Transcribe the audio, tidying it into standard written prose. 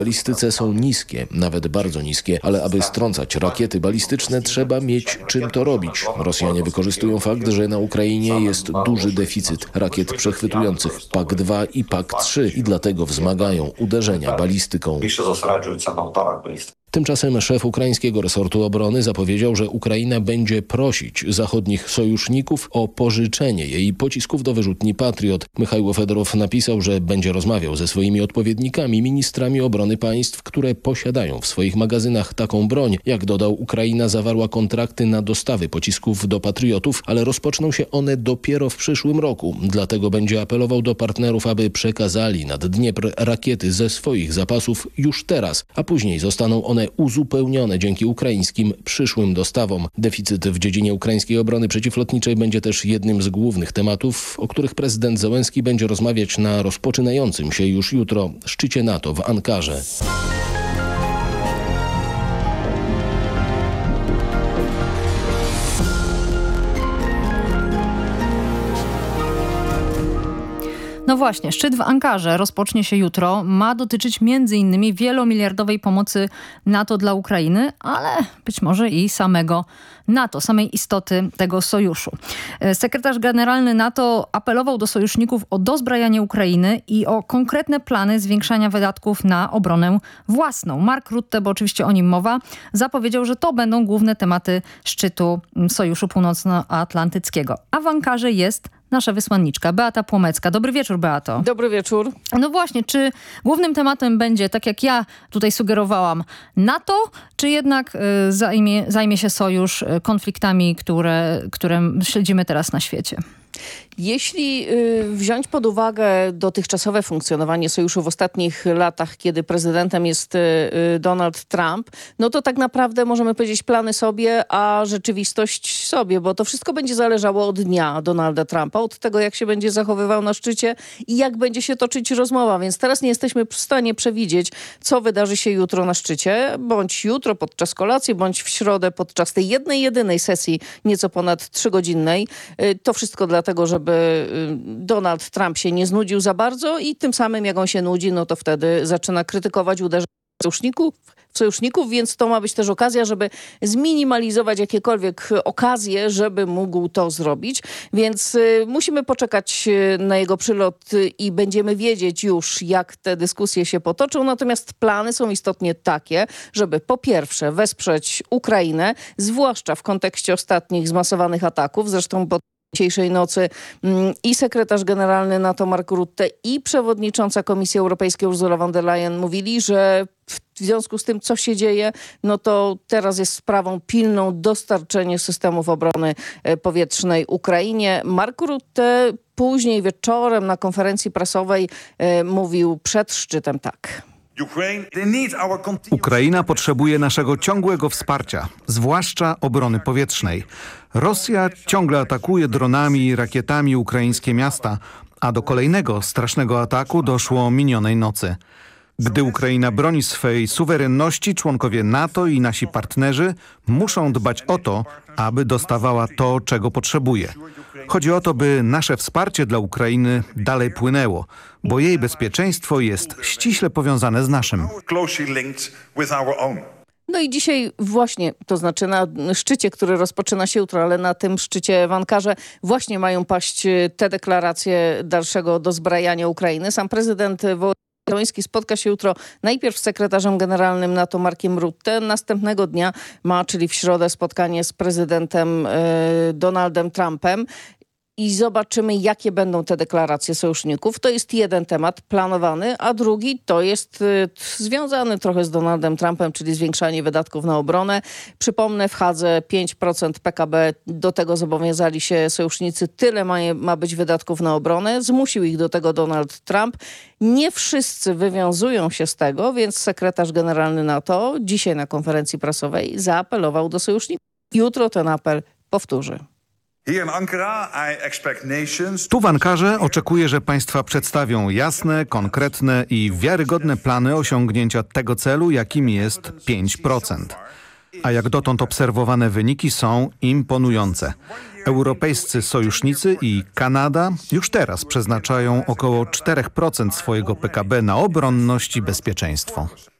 balistyce są niskie, nawet bardzo niskie, ale aby strącać rakiety balistyczne, trzeba mieć czym to robić. Rosjanie wykorzystują fakt, że na Ukrainie jest duży deficyt rakiet przechwytujących PAK-2 i PAK-3 i dlatego wzmagają uderzenia balistyką. Tymczasem szef ukraińskiego resortu obrony zapowiedział, że Ukraina będzie prosić zachodnich sojuszników o pożyczenie jej pocisków do wyrzutni Patriot. Michajło Fedorow napisał, że będzie rozmawiał ze swoimi odpowiednikami, ministrami obrony państw, które posiadają w swoich magazynach taką broń. Jak dodał, Ukraina zawarła kontrakty na dostawy pocisków do Patriotów, ale rozpoczną się one dopiero w przyszłym roku. Dlatego będzie apelował do partnerów, aby przekazali nad Dniepr rakiety ze swoich zapasów już teraz, a później zostaną one uzupełnione dzięki ukraińskim przyszłym dostawom. Deficyt w dziedzinie ukraińskiej obrony przeciwlotniczej będzie też jednym z głównych tematów, o których prezydent Zełenski będzie rozmawiać na rozpoczynającym się już jutro szczycie NATO w Ankarze. No właśnie, szczyt w Ankarze rozpocznie się jutro. Ma dotyczyć m.in. wielomiliardowej pomocy NATO dla Ukrainy, ale być może i samego NATO, samej istoty tego sojuszu. Sekretarz generalny NATO apelował do sojuszników o dozbrajanie Ukrainy i o konkretne plany zwiększania wydatków na obronę własną. Mark Rutte, bo oczywiście o nim mowa, zapowiedział, że to będą główne tematy szczytu Sojuszu Północnoatlantyckiego. A w Ankarze jest nasza wysłanniczka Beata Płomecka. Dobry wieczór, Beato. Dobry wieczór. No właśnie, czy głównym tematem będzie, tak jak ja tutaj sugerowałam, NATO, czy jednak zajmie się sojusz konfliktami, które śledzimy teraz na świecie? Jeśli wziąć pod uwagę dotychczasowe funkcjonowanie sojuszu w ostatnich latach, kiedy prezydentem jest Donald Trump, no to tak naprawdę możemy powiedzieć plany sobie, a rzeczywistość sobie, bo to wszystko będzie zależało od dnia Donalda Trumpa, od tego, jak się będzie zachowywał na szczycie i jak będzie się toczyć rozmowa. Więc teraz nie jesteśmy w stanie przewidzieć, co wydarzy się jutro na szczycie, bądź jutro podczas kolacji, bądź w środę podczas tej jedynej sesji, nieco ponad 3-godzinnej. To wszystko dlatego, żeby Donald Trump się nie znudził za bardzo i tym samym, jak on się nudzi, no to wtedy zaczyna krytykować uderzenia sojuszników, więc to ma być też okazja, żeby zminimalizować jakiekolwiek okazje, żeby mógł to zrobić. Więc musimy poczekać na jego przylot i będziemy wiedzieć już, jak te dyskusje się potoczą. Natomiast plany są istotnie takie, żeby po pierwsze wesprzeć Ukrainę, zwłaszcza w kontekście ostatnich zmasowanych ataków. Zresztą dzisiejszej nocy i sekretarz generalny NATO Mark Rutte i przewodnicząca Komisji Europejskiej Ursula von der Leyen mówili, że w związku z tym, co się dzieje, no to teraz jest sprawą pilną dostarczenie systemów obrony powietrznej Ukrainie. Mark Rutte później wieczorem na konferencji prasowej mówił przed szczytem tak. Ukraina potrzebuje naszego ciągłego wsparcia, zwłaszcza obrony powietrznej. Rosja ciągle atakuje dronami i rakietami ukraińskie miasta, a do kolejnego strasznego ataku doszło minionej nocy. Gdy Ukraina broni swej suwerenności, członkowie NATO i nasi partnerzy muszą dbać o to, aby dostawała to, czego potrzebuje. Chodzi o to, by nasze wsparcie dla Ukrainy dalej płynęło, bo jej bezpieczeństwo jest ściśle powiązane z naszym. No i dzisiaj właśnie, to znaczy na szczycie, który rozpoczyna się jutro, ale na tym szczycie w Ankarze właśnie mają paść te deklaracje dalszego dozbrajania Ukrainy. Sam prezydent Zełenski spotka się jutro najpierw z sekretarzem generalnym NATO Markiem Rutte. Następnego dnia ma, czyli w środę, spotkanie z prezydentem Donaldem Trumpem. I zobaczymy, jakie będą te deklaracje sojuszników. To jest jeden temat planowany, a drugi to jest związany trochę z Donaldem Trumpem, czyli zwiększanie wydatków na obronę. Przypomnę, w Hadze 5% PKB, do tego zobowiązali się sojusznicy. Tyle ma być wydatków na obronę. Zmusił ich do tego Donald Trump. Nie wszyscy wywiązują się z tego, więc sekretarz generalny NATO dzisiaj na konferencji prasowej zaapelował do sojuszników. Jutro ten apel powtórzy. Tu w Ankarze oczekuję, że państwa przedstawią jasne, konkretne i wiarygodne plany osiągnięcia tego celu, jakim jest 5%. A jak dotąd obserwowane wyniki są imponujące. Europejscy sojusznicy i Kanada już teraz przeznaczają około 4% swojego PKB na obronność i bezpieczeństwo.